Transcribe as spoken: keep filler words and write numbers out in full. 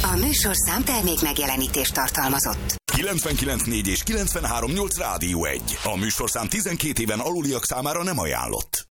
A műsorszám termék megjelenítést tartalmazott. kilencvenkilenc négy és kilencvenhárom nyolc Rádió egy. A műsorszám tizenkét éven aluliak számára nem ajánlott.